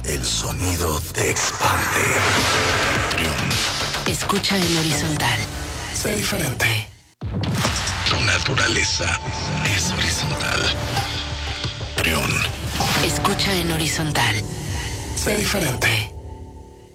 El sonido te expande. Trión. Escucha en horizontal. Sé diferente. Tu naturaleza es horizontal. Trión. Escucha en horizontal. Sé diferente.